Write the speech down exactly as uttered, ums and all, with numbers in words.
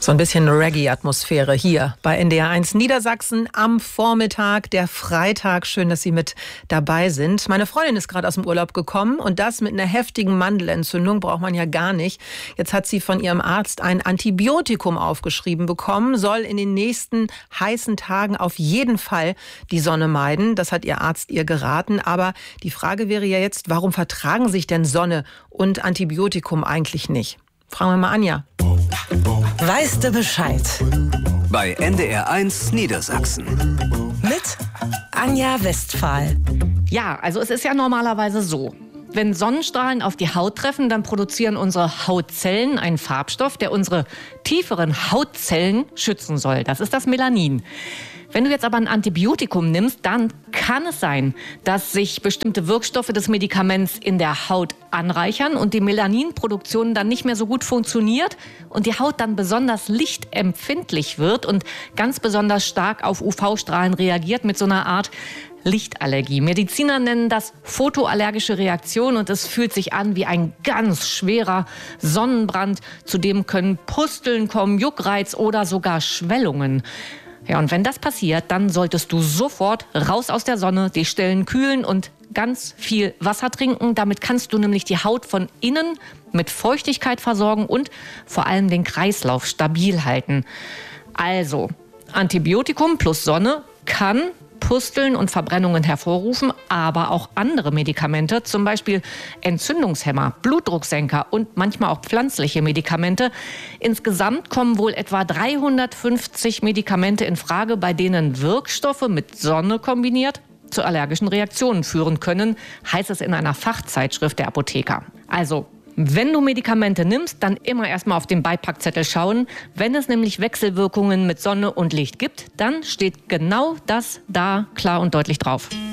So ein bisschen Reggae-Atmosphäre hier bei N D R eins Niedersachsen am Vormittag, der Freitag. Schön, dass Sie mit dabei sind. Meine Freundin ist gerade aus dem Urlaub gekommen und das mit einer heftigen Mandelentzündung braucht man ja gar nicht. Jetzt hat sie von ihrem Arzt ein Antibiotikum aufgeschrieben bekommen, soll in den nächsten heißen Tagen auf jeden Fall die Sonne meiden. Das hat ihr Arzt ihr geraten. Aber die Frage wäre ja jetzt, warum vertragen sich denn Sonne und Antibiotikum eigentlich nicht? Fragen wir mal Anja. Weißt du Bescheid? Bei N D R eins Niedersachsen. Mit Anja Westphal. Ja, also es ist ja normalerweise so. Wenn Sonnenstrahlen auf die Haut treffen, dann produzieren unsere Hautzellen einen Farbstoff, der unsere tieferen Hautzellen schützen soll. Das ist das Melanin. Wenn du jetzt aber ein Antibiotikum nimmst, dann kann es sein, dass sich bestimmte Wirkstoffe des Medikaments in der Haut anreichern und die Melaninproduktion dann nicht mehr so gut funktioniert und die Haut dann besonders lichtempfindlich wird und ganz besonders stark auf U V-Strahlen reagiert mit so einer Art Lichtallergie. Mediziner nennen das photoallergische Reaktion und es fühlt sich an wie ein ganz schwerer Sonnenbrand. Zudem können Pusteln kommen, Juckreiz oder sogar Schwellungen. Ja, und wenn das passiert, dann solltest du sofort raus aus der Sonne, die Stellen kühlen und ganz viel Wasser trinken. Damit kannst du nämlich die Haut von innen mit Feuchtigkeit versorgen und vor allem den Kreislauf stabil halten. Also, Antibiotikum plus Sonne kann Pusteln und Verbrennungen hervorrufen, aber auch andere Medikamente, zum Beispiel Entzündungshemmer, Blutdrucksenker und manchmal auch pflanzliche Medikamente. Insgesamt kommen wohl etwa dreihundertfünfzig Medikamente in Frage, bei denen Wirkstoffe mit Sonne kombiniert zu allergischen Reaktionen führen können, heißt es in einer Fachzeitschrift der Apotheker. Also, wenn du Medikamente nimmst, dann immer erstmal auf den Beipackzettel schauen. Wenn es nämlich Wechselwirkungen mit Sonne und Licht gibt, dann steht genau das da klar und deutlich drauf.